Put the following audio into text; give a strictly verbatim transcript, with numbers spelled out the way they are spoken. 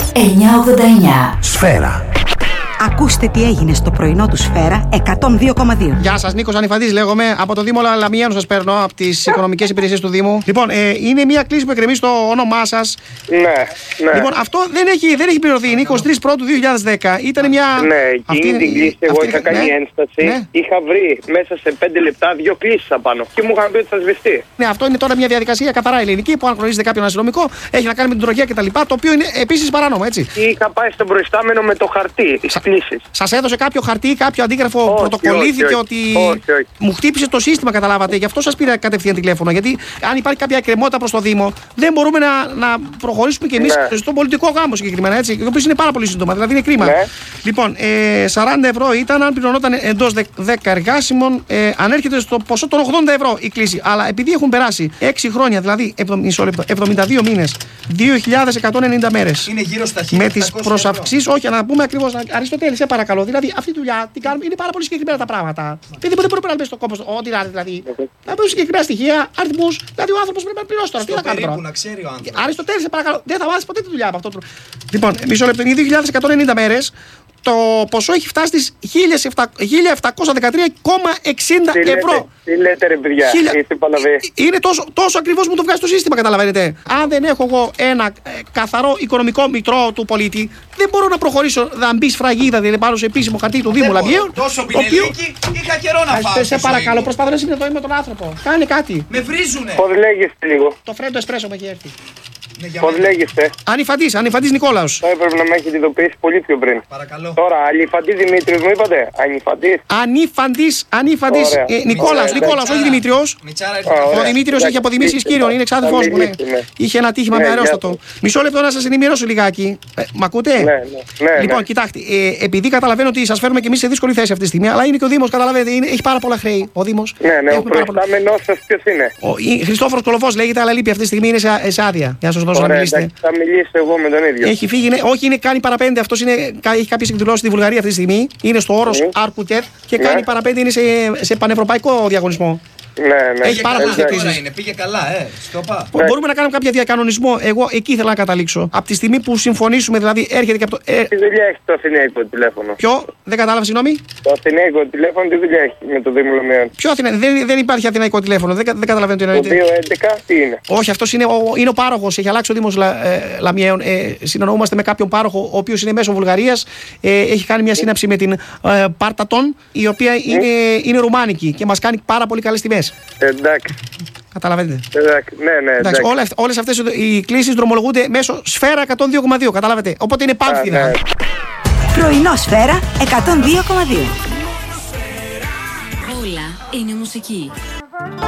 εννιακόσια ογδόντα εννιά. Σφαίρα. Ακούστε τι έγινε στο πρωινό του Σφαίρα εκατόν δύο κόμμα δύο. Γεια σας, Νίκος Ανιφαντής λέγομαι. Από το Δήμο Λαμιάνου σας παίρνω, από τις οικονομικές υπηρεσίες του Δήμου. Λοιπόν, ε, είναι μια κλίση που εκκρεμεί στο όνομά σας. Ναι, ναι. Λοιπόν, αυτό δεν έχει, δεν έχει πληρωθεί. Είναι εικοστή τρίτη Πρώτου δύο χιλιάδες δέκα. Ήταν μια. Ναι, εκείνη την κλίση εγώ αυτή... είχα κάνει ναι, ένσταση. ναι. Είχα βρει μέσα σε πέντε λεπτά δύο κλίσεις απάνω. Και μου είχαν πει ότι θα σβηστεί. Ναι, αυτό είναι τώρα μια διαδικασία καθαρά ελληνική που αν γνωρίζετε κάποιον αστυνομικό έχει να κάνει με την τροχιά κτλ. Το οποίο είναι επίσης παράνομο, έτσι. Είχα πάει στον προϊστάμενο με το χαρτί τη κλίση. Σας έδωσε κάποιο χαρτί, κάποιο αντίγραφο, όχι, πρωτοκολλήθηκε όχι, όχι. ότι. Όχι, όχι. Μου χτύπησε το σύστημα, καταλάβατε. Γι' αυτό σας πήρα κατευθείαν τηλέφωνο. Γιατί αν υπάρχει κάποια εκκρεμότητα προς το Δήμο, δεν μπορούμε να, να προχωρήσουμε κι εμείς ναι. στον πολιτικό γάμο συγκεκριμένα. Έτσι, το οποίο είναι πάρα πολύ σύντομα. Δηλαδή είναι κρίμα. Ναι. Λοιπόν, ε, σαράντα ευρώ ήταν αν πληρωνόταν εντός δέκα εργάσιμων. Ε, ανέρχεται στο ποσό των ογδόντα ευρώ η κλίση. Αλλά επειδή έχουν περάσει έξι χρόνια, δηλαδή εβδομήντα δύο μήνες, δύο χιλιάδες εκατόν ενενήντα μέρες. Είναι γύρω στα Με τις προσαυξήσεις, όχι, να πούμε ακριβώς, Αριστοτέλη, σε παρακαλώ. Δηλαδή αυτή τη δουλειά την κάνουμε, είναι πάρα πολύ συγκεκριμένα τα πράγματα. Δηλαδή δεν μπορούμε να λέμε στον κόπο, ό,τι να δηλαδή. Να πούμε συγκεκριμένα στοιχεία, αριθμούς. Δηλαδή ο άνθρωπος πρέπει να πληρώσει τώρα. Τι θα κάνει τώρα. Να ξέρει ο άνθρωπος. Αριστοτέλη, σε παρακαλώ. Δεν θα μάθεις ποτέ τη δουλειά από αυτό. Λοιπόν, μισό λεπτό, είναι δύο χιλιάδες εκατόν ενενήντα μέρες. Το ποσό έχει φτάσει στις χίλια επτακόσια δεκατρία κόμμα εξήντα ευρώ. Τι λέτε, ρε παιδιά, Χίλια... είστε παλαβέ. Είναι τόσο, τόσο ακριβώς μου το βγάζει το σύστημα, καταλαβαίνετε. Αν δεν έχω εγώ ένα ε, καθαρό οικονομικό μητρό του πολίτη, δεν μπορώ να προχωρήσω να μπει σφραγίδα δηλαδή πάνω σε επίσημο χαρτί του Δήμου Λαμιαίων. Τόσο πινελίκι, είχα καιρό να φάω. Σε παρακαλώ, προσπαθώ να συνδεθώ με τον άνθρωπο. Κάνε κάτι. Με βρίζουνε. Πώς λέγεστε λίγο. Το φρέντο εσπρέσο με έχει έρθει. Πώς λέγεστε. Ανιφαντής, Ανιφαντής Νικόλαος. Το έπρεπε να με έχετε ειδοποιήσει πολύ πιο πριν. Παρακαλώ. Τώρα, Ανιφαντής Δημήτριος μου είπατε. Ανιφαντής. Ανιφαντής, Ανιφαντής. Ε, Νικόλαος, Νικόλαος, όχι Δημήτριος. Ο Δημήτριος έχει αποδημήσεις κύριον, είναι εξάδελφός μου. Ναι. Είχε ένα τύχημα με αερόστατο. Μισό λεπτό να σας ενημερώσω λιγάκι. Ε, μ' ακούτε? Ναι, ναι, ναι, λοιπόν, ναι. κοιτάξτε, ε, επειδή καταλαβαίνω ότι σας φέρουμε και εμείς σε δύσκολη θέση αυτή τη στιγμή, αλλά είναι και ο Δήμος, καταλαβαίνετε, είναι, έχει πάρα πολλά χρέη. Ο Δήμος. Ναι, ναι, ο προϊστάμενος σας ποιος είναι. Ο Χριστόφορος Κολοφός λέγεται, αλλά λείπει αυτή τη στιγμή, είναι σε, σε άδεια. Για να σας δώσω να μιλήσετε. Θα μιλήσω εγώ με τον ίδιο. Έχει φύγει, είναι, όχι, είναι κάνει παραπέντε. Αυτό έχει κάποιες εκδηλώσεις στη Βουλγαρία αυτή τη στιγμή. Είναι στο όρος mm. Αρκουτέτ και ναι. κάνει παραπέντε. Είναι σε, σε πανευρωπαϊκό διαγωνισμό. Ναι, ναι. Έχει πάρα πολλές εκκλήσεις. Πήγε καλά, ε. Στοπά. Ναι. Μπορούμε να κάνουμε κάποια διακανονισμό. Εγώ εκεί ήθελα να καταλήξω. Από τη στιγμή που συμφωνήσουμε, δηλαδή έρχεται και από το. Ε... Τι δουλειά έχει το αθηναϊκό τηλέφωνο. Ποιο, δεν κατάλαβα, συγγνώμη. Το αθηναϊκό τηλέφωνο τι δουλειά έχει με το Δήμο Λαμιαίων. Ποιο Αθηναϊκό, δεν, δεν υπάρχει αθηναϊκό τηλέφωνο. Δεν, δεν καταλαβαίνω τι εννοείται. Το δύο έντεκα τι είναι. Όχι, αυτό είναι, είναι ο πάροχος. Έχει αλλάξει ο Δήμος Λα, ε, Λαμιαίων. Ε, συνεννοούμαστε με κάποιον πάροχο, ο οποίος είναι μέσω Βουλγαρίας. Ε, έχει κάνει μια σύναψη με την ε, Πάρτατον, η οποία είναι, είναι ρουμάνικη και μας κάνει πάρα πολύ καλές τιμές. Εντάξει. Καταλαβαίνετε. Εντάξει, ναι, ναι. Εντάξει, όλα, όλες αυτές οι κλήσεις δρομολογούνται μέσω Σφαίρα εκατόν δύο κόμμα δύο. Καταλάβετε. Οπότε είναι πάμφθηνα. Ναι. Πρωινό Σφαίρα εκατόν δύο κόμμα δύο. Όλα είναι μουσική.